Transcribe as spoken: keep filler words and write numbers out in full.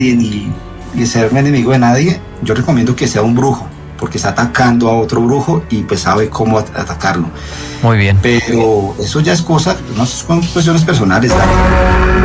ni, ni serme enemigo de nadie, yo recomiendo que sea un brujo, porque está atacando a otro brujo y pues sabe cómo at- atacarlo. Muy bien. Pero eso ya es cosa, no son cuestiones personales, Dani.